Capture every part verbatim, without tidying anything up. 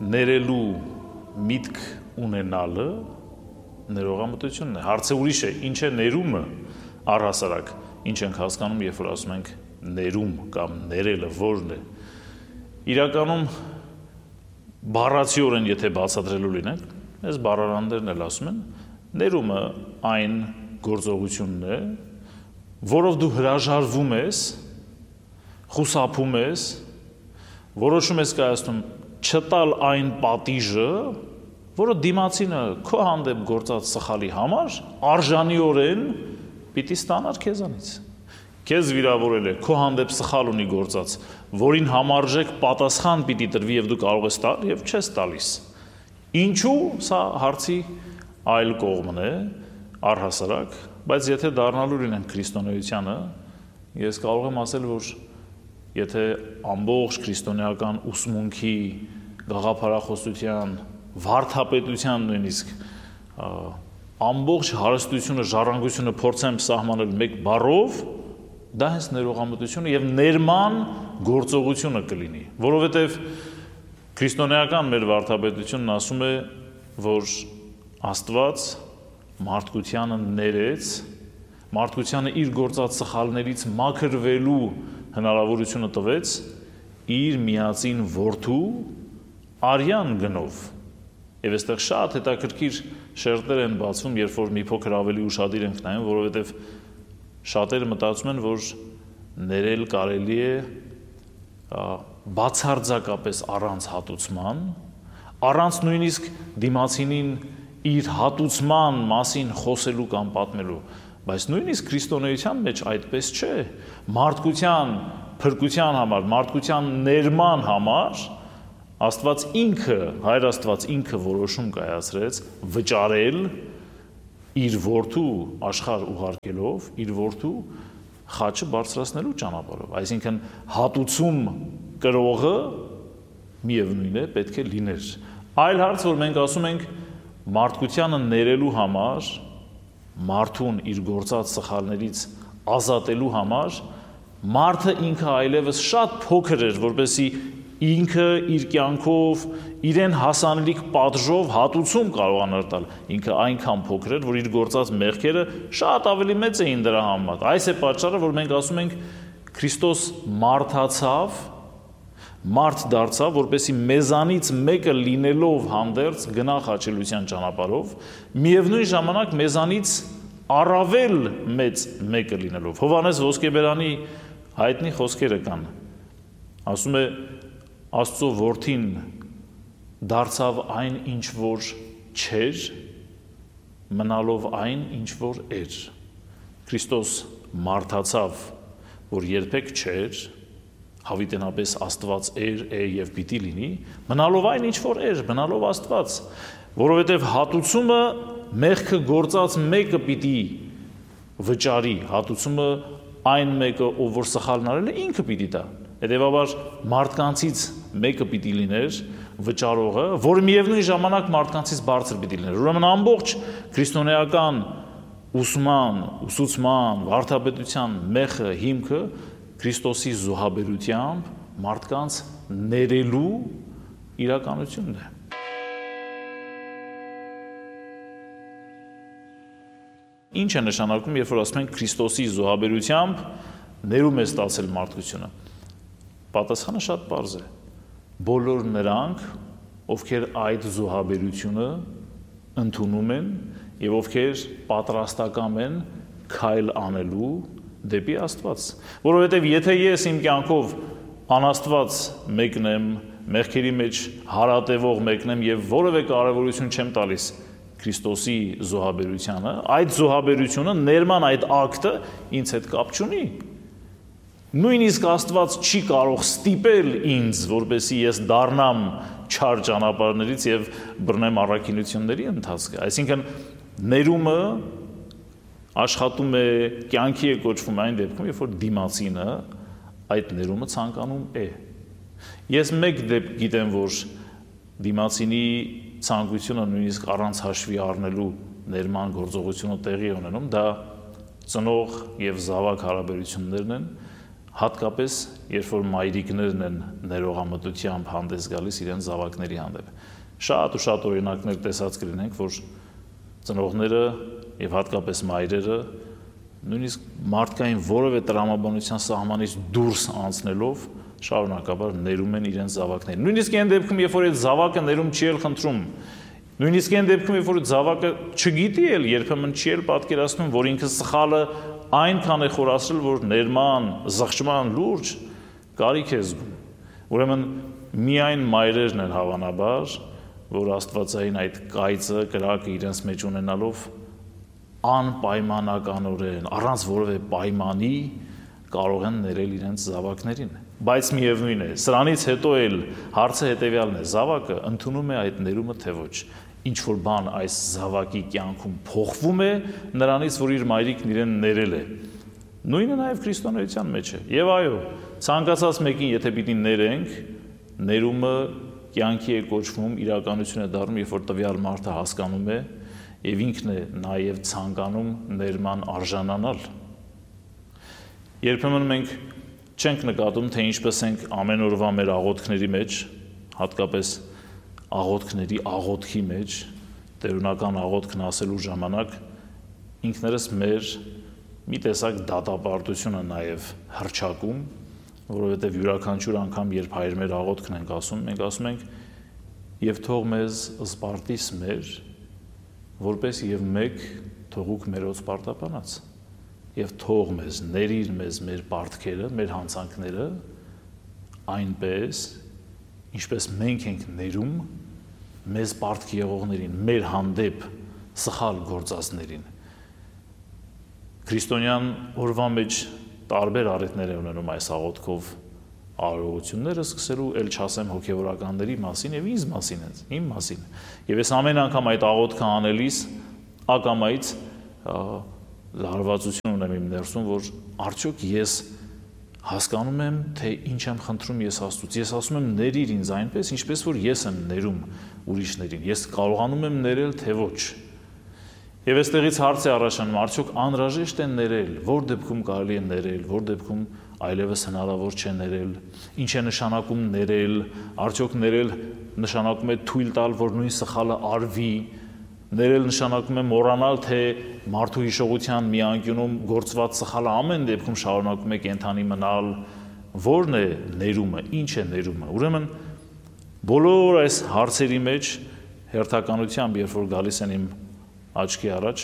ներելու միտք ունենալը ներողամտությունն է։ Հարցը ուրիշ է, ինչ է ներումը առհասարակ, ինչ ենք հասկանում, երբ որ ասում ենք ներում կամ ներելը որն է։ Իրականում բառացիորեն եթե բացատրելու լինենք, այս բառարաններն էլ ասում են, ներումը այն գործողությունն է, որով դու հրաժարվում ես, խուսափում ես, որոշում ես կայացնում չտալ այն պատիժը, որը դիմացինը քո հանդեպ գործած սխալի համար արժանիորեն պիտի ստանար քեզանից։ Քեզ վիրավորել է, քո հանդեպ սխալ ունի գործած, որին համարժեք պատասխան պիտի տրվի եւ դու կարող ես տալ եւ չես տալիս։ Ինչու՞ սա հարցի այլ կողմն է, առհասարակ, բայց եթե դառնալու լինենք քրիստոնեությանը, ես կարող եմ ասել, որ եթե ամբողջ քրիստոնեական ուսմունքի, գաղափարախոսության, վարդապետության նույնիսկ ամբողջ հարստությունը, ժառանգությունը փորձեմ սահմանել մեկ բառով, դա հենց ներողամտությունը եւ ներման գործողությունը կլինի, որովհետեւ քրիստոնեական մեր վարդապետությունն ասում է, որ Աստված մարդկությանը ներեց, մարդկությանը իր գործած սխալներից մաքրվելու հնարավորությունը տվեց իր միածին որդու արյան գնով։ Եվ այստեղ շատ հետաքրքիր շերտեր են բացվում, երբ որ մի փոքր ավելի ուշադիր ենք նայում, որովհետև շատերը մտածում են, որ ներել կարելի է բացարձակապես առանց հատուցման, առանց նույնիսկ դիմացինին իր հատուցման մասին խոսելու կամ պատմելու, բայց նույնիսկ քրիստոնեության մեջ այդպես չէ, մարդկության փրկության համար, մարդկության ներման համար Աստված ինքը, Հայր Աստված ինքը որոշում կայացրեց վճարել իր որդու աշխարհ ուղարկելով, իր որդու խաչը բարձրացնելու ճանապարհով, այսինքն հատուցում կրողը միևնույն է պետք է լիներ։ Այլ հարց, որ մենք ասում ենք մարդկությանը ներելու համար, մարդուն իր գործած սխալներից ազատելու համար, մարդը ինքը այլևս շատ փոքր էր, որպեսզի ինքը իր կյանքով, իրեն հասանելիք պատժով հատուցում կարողանար տալ, ինքը այնքան փոքր էր, որ իր գործած մեղքերը շատ ավելի մեծ էին դրա համար։ Այս է պատճառը, որ մենք ասում ենք Քրիստոս մարդացավ, մարդ դարձավ, որպեսզի մեզանից մեկը լինելով հանդերձ գնա խաչելության ճանապարհով, միևնույն ժամանակ մեզանից առավել մեծ մեկը լինելով։ Հովհաննես Ոսկեբերանի հայտնի խոսքերը կան։ Ասում է Աստծո որդին դարձավ այն, ինչ որ չէր, մնալով այն, ինչ որ էր։ Քրիստոս մարդացավ, որ երբեք չէր, հավիտենապես Աստված էր, է եւ պիտի լինի, մնալով այն, ինչ որ էր, մնալով Աստված, որովհետեւ հատուցումը մեղքը գործած մեկը պիտի վճարի, հատուցումը այն մեկը, ով որ սխալն արել է, ինքը պիտի տա։ Հետևաբար մարդկանցից մեկը պիտի լիներ վճարողը, որը միևնույն ժամանակ մարդկանցից բարձր պիտի լիներ։ Ուրեմն ամբողջ քրիստոնեական ուսման, ուսուցման, վարդապետության մեխը, հիմքը Քրիստոսի զոհաբերությամբ մարդկանց ներելու իրականությունն է։ Ինչ է նշանակում, երբ որ ասում ենք Քրիստոսի զոհաբերությամբ ներում է ստացել մարդկությունը։ Պատասխանը շատ պարզ է։ Բոլոր նրանք, ովքեր այդ զոհաբերությունը ընդունում են եւ ովքեր պատրաստական են քայլ անելու դեպի Աստված, որովհետև եթե ես իմ կյանքով անաստված մեկն եմ, մեղքերի մեջ հարատևող մեկն եմ եւ որևէ կարեւորություն չեմ տալիս Քրիստոսի զոհաբերությանը, այդ զոհաբերությունը, ներման այդ ակտը ինձ հետ կապ չունի։ Նույնիսկ Աստված չի կարող ստիպել ինձ, որպեսզի ես դառնամ չար ճանապարհներից եւ բռնեմ առաքինությունների ընթացքը։ Այսինքն ներումը աշխատում է, կյանքի է կոչվում այն դեպքում, երբ որ դիմացինը այդ ներումը ցանկանում է։ Ես մեկ դեպք գիտեմ, որ դիմացինի ցանկությունը նույնիսկ առանց հաշվի առնելու ներման գործողությունը տեղի ունենում, դա ծնող եւ զավակ հարաբերություններն են, Հատկապես, երբ որ մայրիկներն են ներողամտությամբ հանդես գալիս իրենց զավակների հանդեպ։ Շատ ու շատ օրինակներ տեսած կլինենք, որ ծնողները եւ հատկապես մայրերը նույնիսկ մարդկային որևէ տրամաբանության սահմանից դուրս անցնելով շարունակաբար ներում են իրենց զավակներին։ Նույնիսկ այն դեպքում, երբ որ այդ զավակը ներում չի էլ խնդրում, նույնիսկ այն դեպքում, երբ որ զավակը չգիտի էլ, երբեմն չի էլ պատկերացնում, որ ինքը սխալը այնքան է խորացրել, որ ներման, զղջման լուրջ կարիք է զգում։ Ուրեմն միայն մայրերն են հավանաբար, որ աստվածային այդ կայծը, կրակը իրենց մեջ ունենալով անպայմանականորեն, առանց որևէ պայմանի կարող են ներել իրենց զավակներին։ Բայց միևնույն է, սրանից հետո էլ հարցը հետևյալն է, զավակը ընդունում է այդ ներումը թե ոչ։ Ինչ որ բան այս զավակի կյանքում փոխվում է նրանից, որ իր մայրիկն իրեն ներել է։ Նույնը նաև քրիստոնեության մեջ է։ Եվ այո, ցանկացած մեկին եթե պիտի ներենք, ներումը կյանքի է կոչվում, իրականություն է դառնում, երբ որ տվյալ մարդը հասկանում է եւ ինքն է նաև ցանկանում ներման արժանանալ։ Երբեմն մենք չենք նկատում, թե ինչպես ենք ամեն օրվա մեր աղոթքների մեջ, հատկապես աղոթքների աղոթքի մեջ, տերունական աղոթքն ասելու ժամանակ ինքներս մեր մի տեսակ դատապարտությունը նաև հռչակում, որովհետև յուրաքանչյուր անգամ, երբ հայր մեր աղոթքն ենք ասում, մենք ասում ենք եւ թող մեզ սպարտիս մեր, որպես եւ մեկ թողուք մերոց պարտապանած, եւ թող մեզ ներիր մեզ մեր պարտքերը, մեր հանցանքները, այնպես ինչպես մենք ենք ներում մեզ պարտք եղողներին, մեր հանդեպ սխալ գործածներին։ Քրիստոնյան օրվա մեջ տարբեր առիթներ են ունենում այս աղոթքով արարողությունները, սկսելու էլ չասեմ հոգևորականների մասին եւ ինձ մասին, իմ մասին։ Եվ ես ամեն անգամ այդ աղոթքը անելիս ակամայից լարվածություն ունեմ իմ ներսում, որ արդյոք ես հասկանում եմ, թե ինչ եմ խնդրում ես Աստծուց։ Ես ասում եմ ներիր ինձ այնպես, ինչպես որ ես եմ ներում ուրիշներին։ Ես կարողանում եմ ներել, թե ոչ։ Եվ այստեղից հարց է առաջանում, արդյոք անհրաժեշտ է ներել, որ դեպքում կարելի է ներել, որ դեպքում այլևս հնարավոր չէ ներել, ինչ է նշանակում ներել, արդյոք ներել նշանակում է թույլ տալ, որ նույն սխալը արվի, ներել նշանակում է մոռանալ, թե մարդու հիշողության մի անկյունում գործված սխալը ամեն դեպքում շարունակում է կենդանի մնալ, որն է ներումը, ինչ է ներումը։ Ուրեմն բոլոր այս հարցերի մեջ հերթականությամբ, երբ որ գալիս են իմ աչքի առաջ,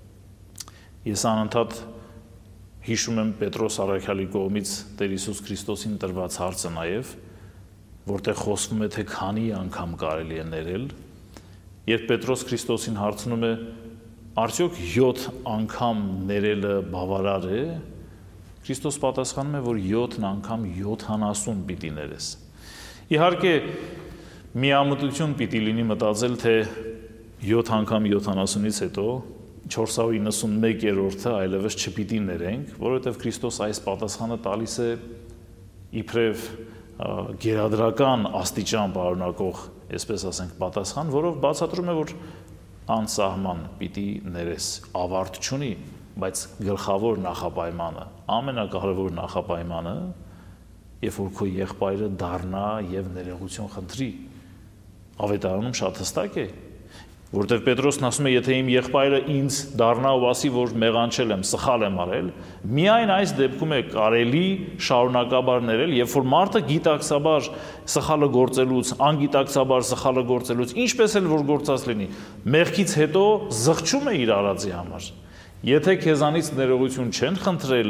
ես անընդհատ հիշում եմ Պետրոս առաքյալի կողմից Տեր Հիսուս Քրիստոսին տրված հարցը նաև, որտեղ խոսվում է, թե քանի անգամ կարելի է ներել, երբ Պետրոս Քրիստոսին հարցնում է, արդյոք յոթ անգամ ներելը բավարար է, Քրիստոս պատասխանում է, որ յոթ անգամ յոթանասուն պիտի ներես։ Իհարկե, միամտություն պիտի լինի մտածել, թե յոթ անգամ յոթանասունից հետո չորս հարյուր իննսունմեկերորդը այլևս չպիտի ներենք, որովհետև Քրիստոս այս պատասխանը տալիս է իբրև գերադրական աստիճան պարունակող, այսպես ասենք, պատասխան, որով բացատրում է, որ անսահման պիտի ներես, ավարտ չունի, բայց գլխավոր նախապայմանը, ամենակարևոր նախապայմանը, երբ որ քո եղբայրը դառնա եւ ներողություն խնդրի, ավետարանում շատ հստակ է, որտեղ Պետրոսն ասում է, եթե իմ եղբայրը ինձ դառնա ու ասի, որ մեղանչել եմ, սխալ եմ արել, միայն այս դեպքում է կարելի շարունակաբար ներել, երբ որ մարդը գիտակցաբար սխալը գործելուց, անգիտակցաբար սխալը գործելուց, ինչպես էլ որ գործած լինի, մեղքից հետո զղջում է իր արածի համար։ Եթե քեզանից ներողություն չեն խնդրել,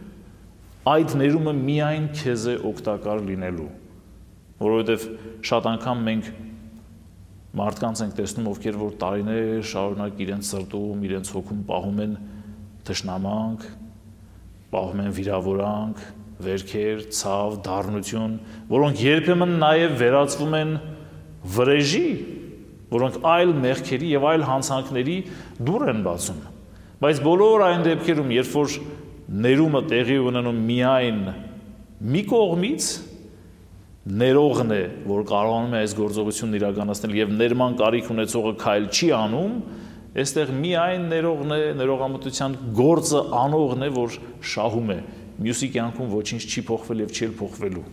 այդ ներումը միայն քեզ է օգտակար լինելու, որովհետև շատ անգամ մենք մարդկանց ենք տեսնում, ովքեր որ տարիներ շարունակ իրենց սրտում, իրենց հոգում պահում են թշնամանք, պահում են վիրավորանք, վերքեր, ցավ, դառնություն, որոնք երբեմն նաև վերածվում են վրեժի, որոնք այլ մեղքերի եւ այլ հանցանքների դուռ են բացում։ Բայց բոլոր այն դեպքերում, երբ որ ներումը տեղի ունենում միայն մի կողմից, ներողն է, որ կարողանում է այս գործողությունն իրականացնել եւ ներման կարիք ունեցողը քայլ չի անում, այստեղ միայն ներողն է, ներողամտության գործը անողն է, որ շահում է։ մյուսի կյանքում ոչինչ չի փոխվել եւ չի փոխվելու։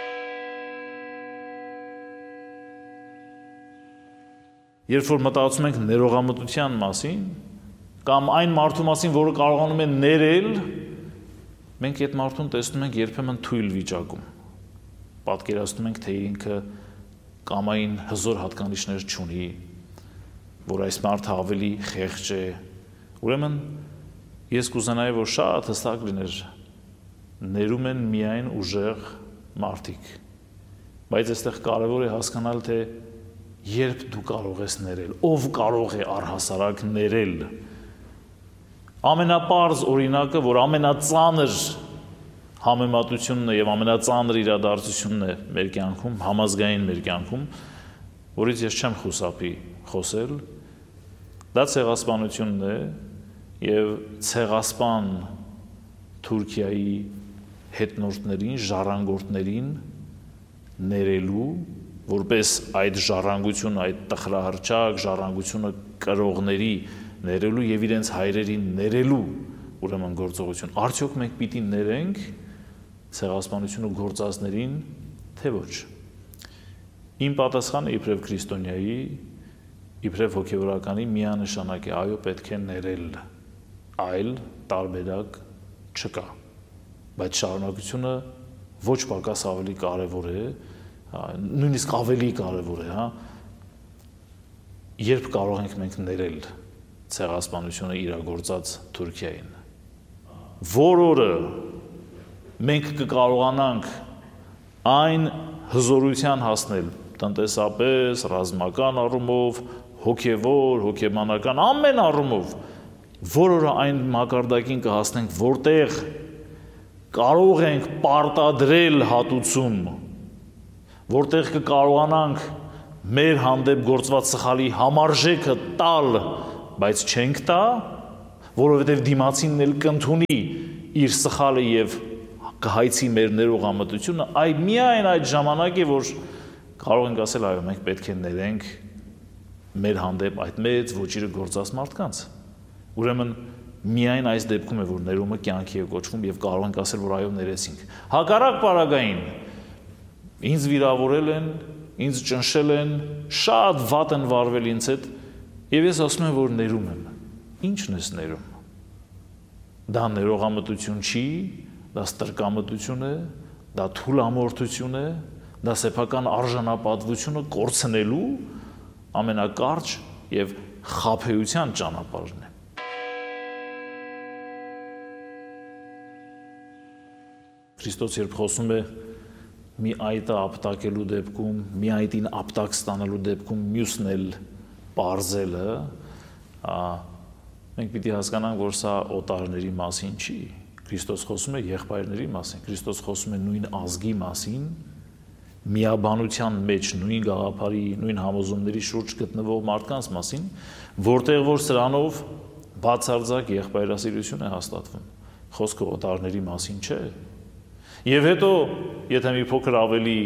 Երբ որ մտածում ենք ներողամտության մասին, կամ այն մարդու մասին, որը կարողանում է ներել, մենք այդ մարդուն տեսնում ենք երբեմն թույլ վիճակում։ Պատկերացնում ենք, թե ինքը կամային հզոր հատկանիշներ չունի, որ այս մարդը ավելի խեղճ է։ Ուրեմն ես կուզենայի, որ շատ հստակ լիներ, ներում են միայն ուժեղ մարդիկ։ Բայց այստեղ կարևոր է հասկանալ, թե երբ դու կարող ես ներել, ով կարող է առհասարակ ներել։ Ամենապարզ օրինակը, որ ամենածանր համեմատությունն է եւ ամենածանր իրադարձությունն է մեր կյանքում, համազգային մեր կյանքում, որից ես չեմ խուսափի խոսել, դա ցեղասպանությունն է եւ ցեղասպան Թուրքիայի հետնորդներին, ժառանգորդներին ներելու, որպես այդ ժառանգությունը, այդ տխրահռչակ ժառանգությունը կրողների ներելու եւ իրենց հայրերին ներելու ուրեմն գործողություն։ Արդյոք մենք պիտի ներենք ցեղասպանությունը գործածներին, թե ոչ։ Իմ պատասխանը իբրև քրիստոնյայի, իբրև հոգևորականի միանշանակ է, այո, պետք է ներել, այլ տարբերակ չկա։ Բայց շարունակությունը ոչ պակաս ավելի կարևոր է, նույնիսկ ավելի կարևոր է, հա, երբ կարող ենք մենք ներել ցեղասպանությունը իրագործած Թուրքիային։ Որ օրը մենք կկարողանանք այն հզորության հասնել տնտեսապես, ռազմական առումով, հոգևոր, հոգեբանական ամեն առումով, որ օրը այն մակարդակին կհասնենք, որտեղ կարող ենք պարտադրել հատուցում, որտեղ կկարողանանք մեր հանդեպ գործված սխալի համարժեքը տալ, բայց չենք տա, որովհետև դիմացինն էլ կընդունի իր սխալը եւ կհայցի մեր ներողամտությունը, այ միայն այդ ժամանակ է, որ կարող ենք ասել, այո, մենք պետք է ներենք մեր հանդեպ այդ մեծ ոչիրը գործած մարդկանց։ Ուրեմն միայն այս դեպքում է, որ ներումը կյանքի է կոչվում եւ կարող ենք ասել, որ այո, ներեցինք։ Հակառակ պարագային ինձ վիրավորել են, ինձ ճնշել են, շատ վատ են վարվել ինձ հետ եւ ես ասում եմ, որ ներում եմ։ Ինչն ես ներում։ Դա ներողամտություն չի, դա ստրկամտություն է, դա թուլամորթություն է, դա սեփական արժանապատվությունը կորցնելու ամենակարճ եւ խաբեության ճանապարհն է։ Քրիստոս երբ խոսում է մի այտը ապտակելու դեպքում, մի այտին ապտակ ստանալու դեպքում մյուսն էլ պարզելը, մենք պիտի հասկանանք, որ սա օտարների մասին չի։ Քրիստոս խոսում է եղբայրների մասին, Քրիստոս խոսում է նույն ազգի մասին, միաբանության մեջ նույն գաղափարի, նույն համոզումների շուրջ գտնվող մարդկանց մասին, որտեղ որ սրանով բացարձակ եղբայրասիրություն է հաստատվում։ Խոսքը օտարների մասին չէ։ Եվ հետո, եթե մի փոքր ավելի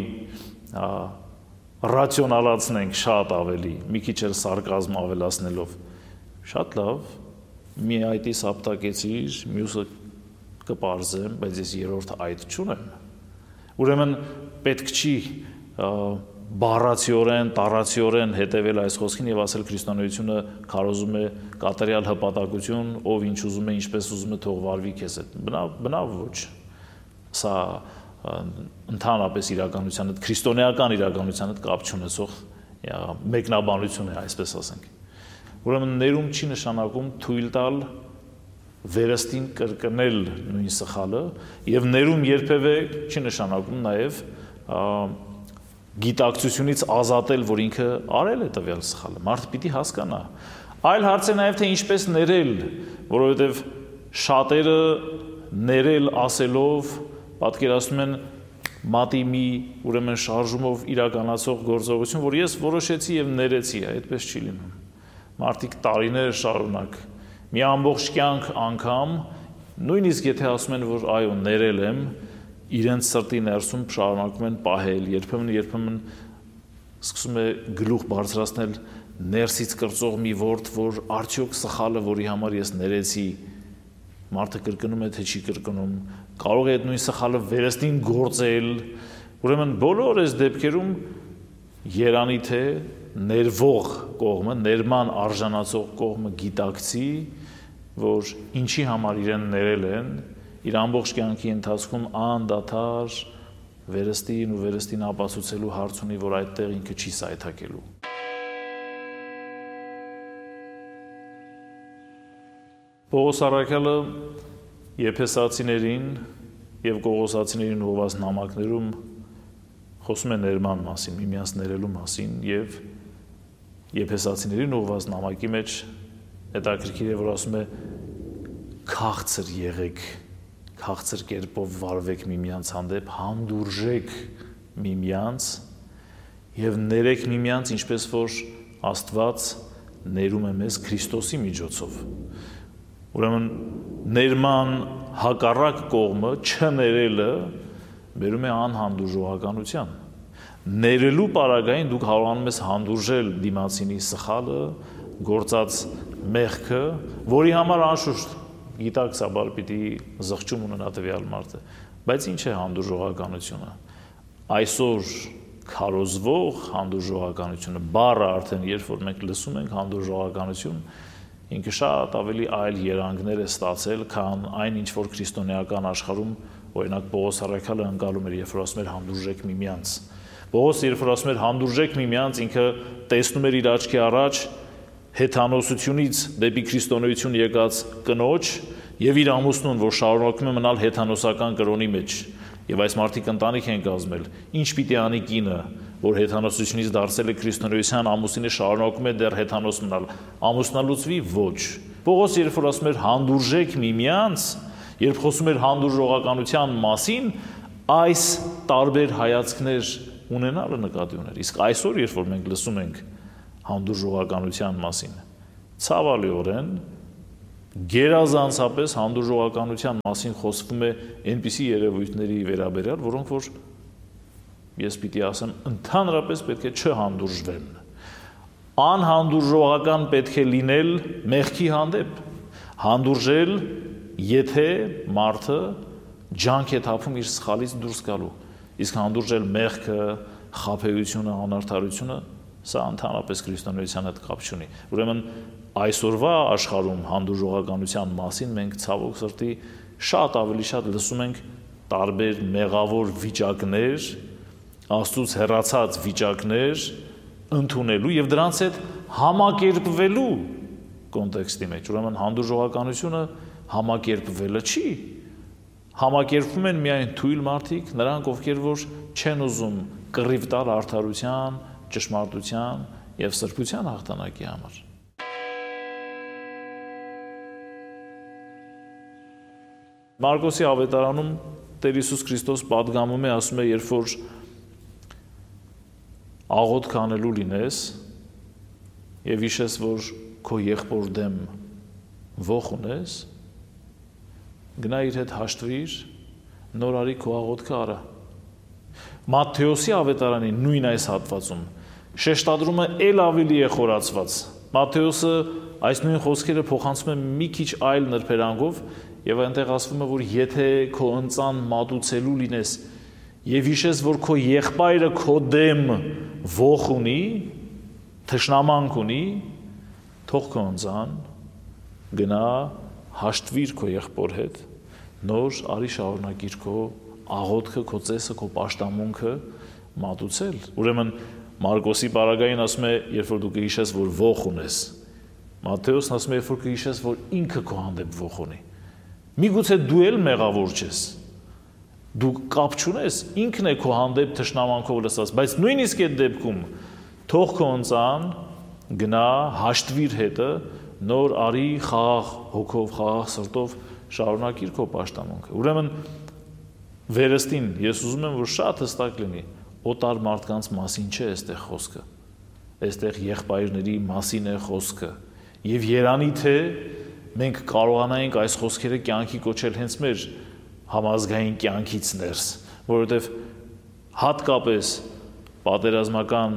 ռացիոնալացնենք, շատ ավելի, մի քիչ էլ սարկազմ ավելացնելով, շատ լավ, մի այտիս ապտակեցիր, մյուսը կպարզեմ, բայց ես երրորդ այտ չունեմ։ Ուրեմն պետք չի բառացիորեն, տառացիորեն հետևել այս խոսքին եւ ասել քրիստոնեությունը քարոզում է կատարյալ հպատակություն, ով ինչ ուզում է, ինչպես ուզում է, թող վարվի քեզ հետ։ Բնավ, բնավ ոչ։ Սա ընդհանրապես իրականության հետ, քրիստոնեական իրականության հետ կապ չունեցող մեկնաբանություն է, այսպես ասենք։ Ուրեմն ներում չի նշանակում թույլ տալ վերստին կրկնել նույն սխալը եւ ներում երբևէ չի նշանակում նաեւ գիտակցությունից ազատել, որ ինքը արել է տվյալ սխալը։ Մարդը պիտի հասկանա։ Այլ հարց է նաեւ թե ինչպես ներել, որովհետեւ շատերը ներել ասելով պատկերացնում են մատի մի ուրեմն շարժումով իրականացող գործողություն, որ ես որոշեցի եւ ներեցի, այդպես չի լինում։ Մարդիկ տարիներ շարունակ մի ամբողջ կյանք անգամ, նույնիսկ եթե ասում են, որ այո, ներել եմ, իրենց սրտի ներսում շարունակում են պահել, երբեմն երբեմն սկսում է գլուխ բարձրացնել ներսից կրծող մի ворդ, որ արդյոք սխալը, որի համար ես ներեցի, մարդը կրկնում է, թե չի կրկնում, կարող է այդ նույն սխալը վերստին գործել։ Ուրեմն բոլոր այս դեպքերում երանի թե ներվող կողմը, ներման արժանացող կողմը գիտակցի, որ ինչի համար իրեն ներել են, իր ամբողջ կյանքի ընթացքում անդադար վերստին ու վերստին ապացուցելու հարց ունի, որ այդտեղ ինքը չի սայթաքելու։ Պողոս առաքյալը Եփեսացիներին եւ Կողոսացիներին ուղղված նամակներում խոսում է ներման մասին, միմյանց ներելու մասին եւ Եփեսացիներին ուղղված նամակի մեջ հետաքրքիր է, որ ասում է քաղցր եղեք, քաղցր կերպով վարվեք միմյանց հանդեպ, հանդուրժեք միմյանց եւ ներեք միմյանց, ինչպես որ Աստված ներում է մեզ Քրիստոսի միջոցով։ Ուրեմն ներման հակառակ կողմը չներելը բերում է անհանդուրժողականության։ Ներելու պարագային դուք կարողանում ես հանդուրժել դիմացինի սխալը, գործած մեղքը, որի համար անշուշտ գիտակցաբար պիտի զղջում ունենա տվյալ մարդը։ Բայց ինչ է հանդուրժողականությունը։ Այսօր քարոզվող հանդուրժողականությունը, բառը արդեն երբ որ մենք լսում ենք հանդուրժողականություն, ինքը շատ ավելի այլ երանգներ է ստացել, քան այն, ինչ որ քրիստոնեական աշխարհում, օրինակ Պողոս առաքյալը ընկալում էր, երբ որ ասում էր հանդուրժեք միմյանց։ Պողոս երբ որ ասում էր հանդուրժեք միմյանց, ինքը տեսնում էր իր աչքի առաջ հեթանոսությունից դեպի քրիստոնեություն եկած կնոջ եւ իր ամուսնուն, որ շարունակում է մնալ հեթանոսական կրոնի մեջ։ Եվ այս մարդիկ ընտանիք են կազմել։ Ինչ պիտի անի կինը, որ հեթանոսությունից դարձել է քրիստոնեության, ամուսինը շարունակում է դեռ հեթանոս մնալ, ամուսնալուծվի ոչ։ Պողոս երբ որ ասում էր հանդուրժեք միմյանց, երբ խոսում էր հանդուրժողականության մասին, այս տարբեր հայացքներ ունենալը նկատի ուներ։ Իսկ այսօր երբ որ մենք լսում ենք հանդուրժողականության մասին, ցավալիորեն գերազանցապես հանդուրժողականության մասին խոսվում է այնպիսի երևույթների վերաբերյալ, որոնք որ ես պիտի ասեմ ընդհանրապես պետք է չհանդուրժվեն։ Անհանդուրժողական պետք է լինել մեղքի հանդեպ, հանդուրժել, եթե մարդը ջանք է թափում իր սխալից դուրս գալու, իսկ հանդուրժել մեղքը, խաբեությունը, անարդարությունը, սա ընդհանրապես քրիստոնեության հետ կապ չունի։ Ուրեմն այսօրվա աշխարհում հանդուրժողականության մասին մենք ցավոք սրտի շատ ավելի շատ լսում ենք տարբեր մեղավոր վիճակներ, Աստծուց հեռացած վիճակներ ընդունելու եւ դրանց հետ համակերպվելու կոնտեքստի մեջ։ Ուրեմն հանդուրժողականությունը համակերպվելը չի։ Համակերպվում են միայն թույլ մարդիկ, նրանք ովքեր որ չեն ուզում կռիվ տալ արդարության, ճշմարտության եւ սրբության հաղթանակի համար։ Մարկոսի ավետարանում Տեր Հիսուս Քրիստոս պատգամում է, ասում է, երբ որ աղոթք անելու լինես եւ հիշես, որ քո եղբոր դեմ ոխ ունես, գնա իր հետ հաշտվիր, նոր արի քո աղոթքը արա։ Մատթեոսի ավետարանի նույն այս հատվածում շեշտադրումը ել ավելի է խորացված։ Մատթեոսը այս նույն խոսքերը փոխանցում է մի քիչ այլ նրբերանգով եւ այնտեղ ասվում է, որ եթե քո ընծան մատուցելու լինես եւ հիշես, որ քո եղբայրը քո դեմ ոխ ունի, թշնամանք ունի, թող քո ընծան գնա հաշտվիր քո եղբոր հետ, նոր արի շարունակիր քո աղոթքը, քո ծեսը, քո պաշտամունքը մատուցել։ Ուրեմն Մարկոսի պարագային ասում է, երբ որ դու կհիշես, որ ոխ ունես։ Մատթեոսն ասում է, երբ որ կհիշես, որ ինքը քո հանդեպ ոխ ունի։ Միգուցե դու էլ մեղավոր չես։ Դու կապ չունես, ինքն է քո հանդեպ թշնամանքով լսած, բայց նույնիսկ այդ դեպքում թող քո ընծան գնա հաշտվիր հետը, նոր արի խաղաղ հոգով, խաղաղ սրտով շարունակիր քո պաշտամունքը։ Ուրեմն վերստին ես ուզում եմ, որ շատ հստակ լինի, օտար մարդկանց մասին չէ այստեղ խոսքը։ Այստեղ եղբայրների մասին է խոսքը։ Եվ երանի թե մենք կարողանայինք այս խոսքերը կյանքի կոչել հենց մեր համազգային կյանքից ներս, որովհետև հատկապես պատերազմական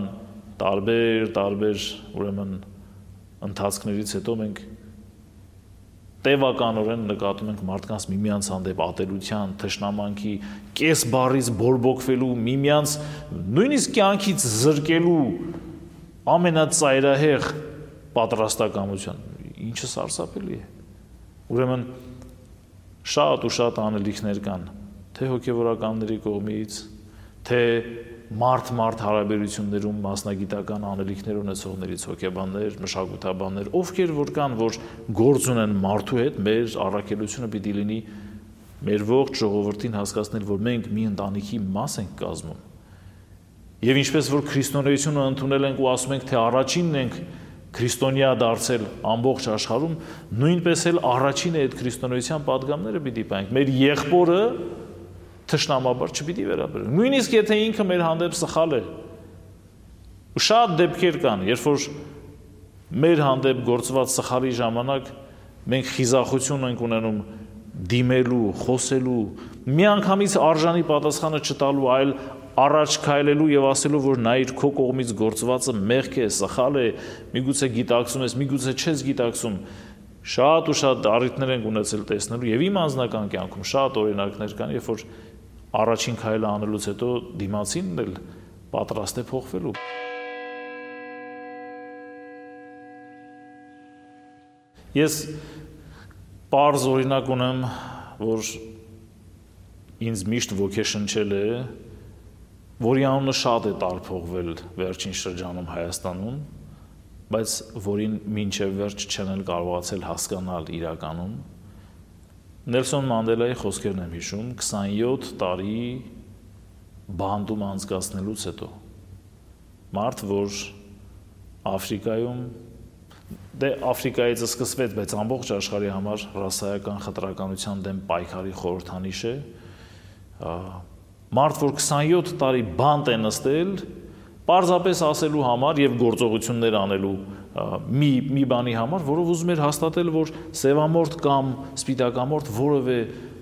տարբեր տարբեր ուրեմն ընթացքներից հետո մենք տևականորեն նկատում ենք մարդկանց միմյանց հանդեպ ատելության, թշնամանքի, կես բառից բորբոքվելու, միմյանց նույնիսկ կյանքից զրկելու ամենածայրահեղ պատրաստակամության, ինչը սարսափելի է։ Ուրեմն շատ ու շատ անելիքներ կան, թե հոգևորականների կողմից, թե մարդ-մարդ հարաբերություններում մասնագիտական անելիքներ ունեցողներից հոգեբաններ, մշակութաբաններ, ովքեր որ կան, որ գործ ունեն մարդու հետ, մեր առաքելությունը պիտի լինի մեր ողջ ժողովրդին հասկացնել, որ մենք մի ընտանիքի մաս ենք կազմում։ Եվ ինչպես որ քրիստոնեությունը ընդունել ենք ու ասում ենք, թե առաջինն ենք քրիստոնյա դարձել ամբողջ աշխարհում, նույնպես էլ առաջինը այդ քրիստոնեության պատգամները պիտի պահենք։ Մեր եղբորը թշնամաբար չպիտի վերաբերենք։ Նույնիսկ եթե ինքը մեր հանդեպ սխալ է։ Ու շատ դեպքեր կան, երբ որ մեր հանդեպ գործված սխալի ժամանակ մենք խիզախություն ենք ունենում դիմելու, խոսելու, միանգամից արժանի պատասխանը չտալու, այլ առաջ քայլելու եւ ասելու, որ նայիր քո կողմից գործվածը մեղք է, սխալ է, միգուցե գիտակցում ես, միգուցե չես գիտակցում։ Շատ ու շատ առիթներ ենք ունեցել տեսնելու եւ իմ անձնական կյանքում շատ օրինակներ կան, երբ որ առաջին քայլը անելուց հետո դիմացինն էլ պատրաստ է փոխվելու։ Ես պարզ օրինակ ունեմ, որ ինձ միշտ ոգեշնչել է, որի անունը շատ է տարփողվել վերջին շրջանում Հայաստանում, բայց որին մինչև վերջ չեն էլ կարողացել հասկանալ իրականում։ Նելսոն Մանդելայի խոսքերն եմ հիշում, քսանյոթ տարի բանտում անցկացնելուց հետո։ Մարդ, որ Աֆրիկայում, դե Աֆրիկայից սկսվեց, բայց ամբողջ աշխարհի համար ռասայական խտրականության դեմ պայքարի խորհրդանիշ է։ Մարդ, որ քսանյոթ տարի բանտ է նստել, պարզապես ասելու համար եւ գործողություններ անելու մի մի բանի համար, որով ուզում էր հաստատել, որ սևամորթ կամ սպիտակամորթ որևէ